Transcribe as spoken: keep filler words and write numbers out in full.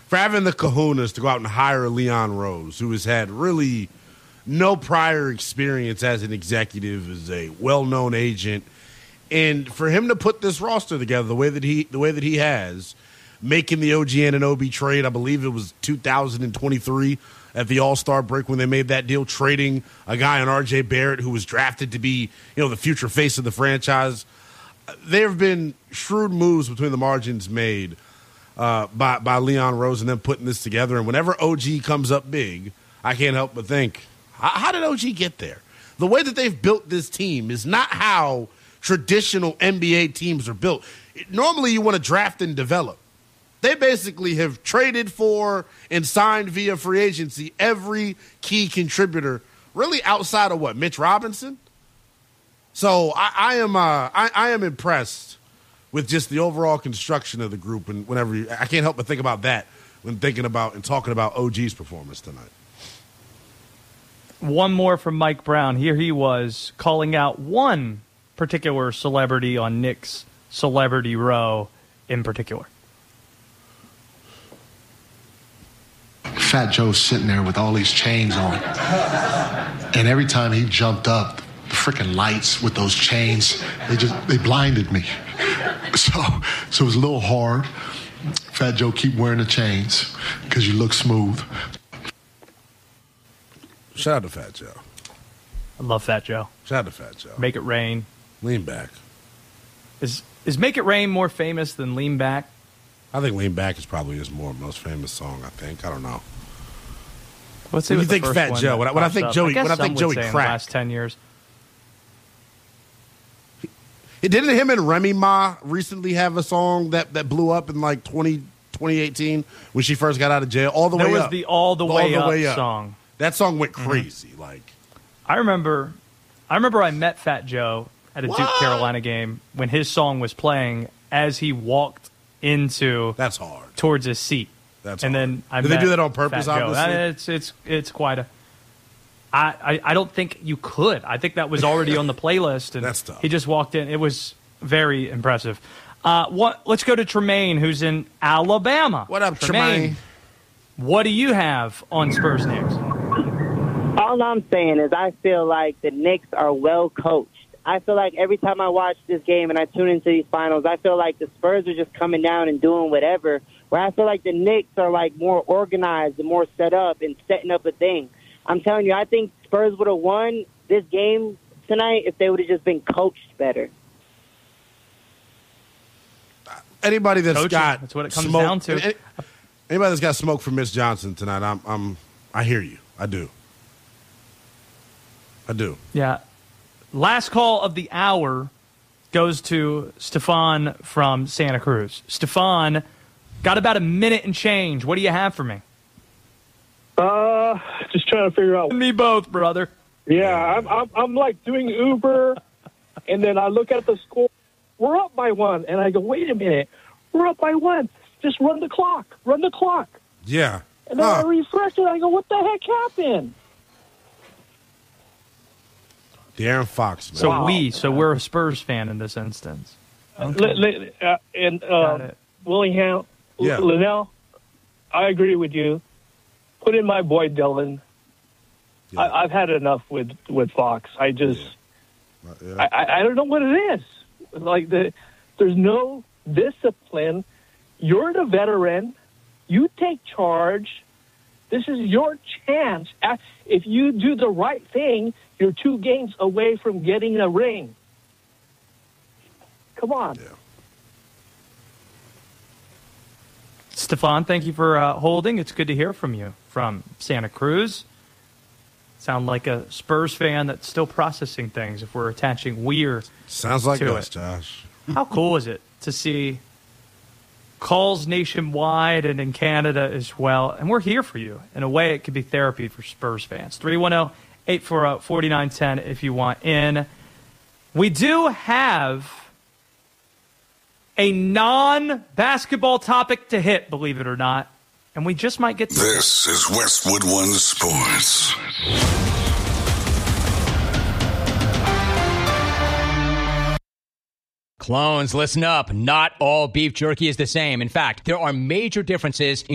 for having the kahunas to go out and hire Leon Rose, who has had really no prior experience as an executive, as a well-known agent, and for him to put this roster together the way that he the way that he has, making the O G Anunoby trade, I believe it was two thousand twenty-three at the All-Star break when they made that deal, trading a guy on R J Barrett who was drafted to be, you know, the future face of the franchise. There have been shrewd moves between the margins made uh, by by Leon Rose and them putting this together. And whenever O G comes up big, I can't help but think, how, how did O G get there? The way that they've built this team is not how traditional N B A teams are built. Normally, you want to draft and develop. They basically have traded for and signed via free agency every key contributor, really outside of what, Mitch Robinson? So I, I am uh, I, I am impressed with just the overall construction of the group, and whenever you, I can't help but think about that when thinking about and talking about O G's performance tonight. One more from Mike Brown. Here he was calling out one particular celebrity on Nick's Celebrity Row in particular. Fat Joe's sitting there with all these chains on. And every time he jumped up, the freaking lights with those chains, they just, they blinded me. So, so it was a little hard. Fat Joe, keep wearing the chains because you look smooth. Shout out to Fat Joe. I love Fat Joe. Shout out to Fat Joe. Make It Rain. Lean Back. Is is Make It Rain more famous than Lean Back? I think Lean Back is probably his more most famous song, I think. I don't know. What's When you think Fat Joe, when I, when I think Joey, I when I think Joey Crack. In the Crack. last ten years. He, didn't him and Remy Ma recently have a song that, that blew up in like twenty, twenty eighteen when she first got out of jail? All the there way was up. the All the, the way, all the up way up song. That song went crazy. Mm-hmm. Like, I remember, I remember I met Fat Joe at a what? Duke Carolina game when his song was playing as he walked into that's hard towards his seat. That's and hard. then I did met they do that on purpose? Fat Joe. Obviously, I- it's it's it's quite a. I, I, I don't think you could. I think that was already on the playlist, and That's tough. he just walked in. It was very impressive. Uh, what? Let's go to Tremaine, who's in Alabama. What up, Tremaine? What do you have on Spurs Knicks? All I'm saying is I feel like the Knicks are well coached. I feel like every time I watch this game and I tune into these finals, I feel like the Spurs are just coming down and doing whatever, where I feel like the Knicks are like more organized and more set up and setting up a thing. I'm telling you, I think Spurs would have won this game tonight if they would have just been coached better. Anybody that's Coaching, got that's what it comes smoke, down to. any- Anybody that's got smoke from Miss Johnson tonight, I'm, I'm, I hear you. I do. I do. Yeah. Last call of the hour goes to Stefan from Santa Cruz. Stefan, got about a minute and change. What do you have for me? Uh, just trying to figure out. Me both, brother. Yeah, I'm, I'm, I'm like doing Uber, and then I look at the score. We're up by one, and I go, wait a minute. We're up by one. Just run the clock. Run the clock. Yeah. And then Huh. I refresh it. I go, what the heck happened? De'Aaron Fox. Man. So Wow. we, so we're a Spurs fan in this instance. Okay. L- l- uh, and Got uh, it. Willingham, Yeah. L- Linnell, I agree with you. Put in my boy Dylan. Yeah. I, I've had enough with, with Fox. I just, Yeah. Yeah. I, I, I don't know what it is. Like the, there's no discipline. You're the veteran. You take charge. This is your chance. If you do the right thing, you're two games away from getting a ring. Come on. Yeah. Stefan, thank you for uh, holding. It's good to hear from you from Santa Cruz. Sound like a Spurs fan that's still processing things if we're attaching Weir Sounds like to us, it. Josh. How cool is it to see calls nationwide and in Canada as well? And we're here for you. In a way, it could be therapy for Spurs fans. three one zero, eight four zero, four nine one zero if you want in. We do have a non-basketball topic to hit, believe it or not. And we just might get to This is Westwood One Sports. Clones, listen up. Not all beef jerky is the same. In fact, there are major differences in